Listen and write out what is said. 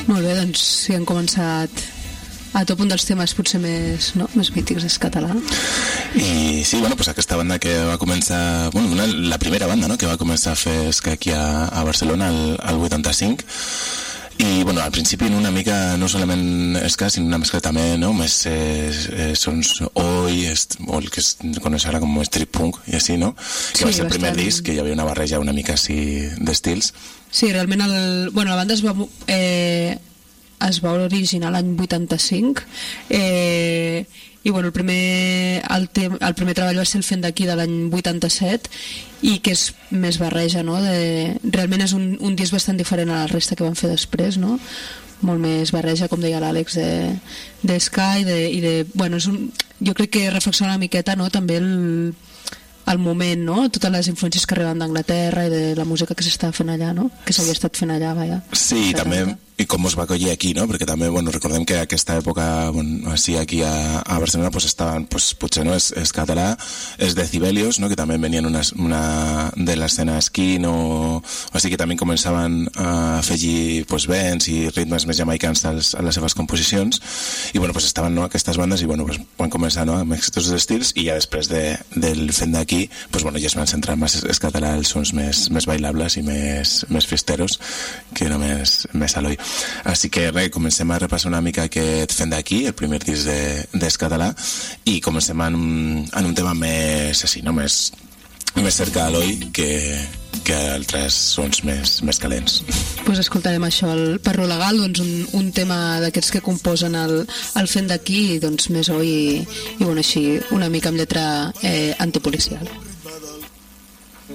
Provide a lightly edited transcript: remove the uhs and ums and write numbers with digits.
Molt bé, doncs si han començat a top, un dels temes potser més mítics és català. I sí, bueno, pues aquesta banda que va començar, bueno, la primera banda, no?, que va començar a fer ska aquí a Barcelona al 85. I bueno, al principi una mica no solament ska, sinó una mescla també, no?, més sons oi, o el que es coneix ara com street punk i així, no?, que va ser el primer disc, que hi havia una barreja una mica així d'estils. Sí, realment la banda es va originar l'any 85 i bueno, el primer treball va ser el Fent d'aquí de l'any 87 i que és més barreja, no? Realment és un disc bastant diferent a la resta que van fer després, no? Molt més barreja, com deia l'Àlex, de ska bueno, jo crec que reflexiona una miqueta, no?, també el moment, no?, totes les influències que arriben d'Anglaterra i de la música que s'estava fent allà, no?, que s'havia estat fent allà, vaja. Sí, també, i com es va acollir aquí, no?, perquè també, bueno, recordem que aquesta època, bueno, així aquí a Barcelona, pues estaven, pues potser no és català, és Decibelios, no?, que també venien una de l'escena skin, o sigui que també començaven a afegir, pues, vents i ritmes més jamaicans a les seves composicions, i bueno, pues estaven, no?, aquestes bandes, i bueno, pues van començar, no?, amb aquests estils, i ja després del Fent d'aquí, pues bueno, ja es van centrar més en català, els sons més bailables i més festeros que només més Eloi. Així que res, comencem a repassar una mica aquest Fent d'aquí, el primer disc d'escatalà, i comencem en un tema més així, no?, més cerca a Eloi que altres sons més calents. Pues escoltarem això, el Perro Legal, doncs un tema d'aquests que composen el Fent d'aquí, doncs més oi i bueno, així una mica amb lletra antipolicial.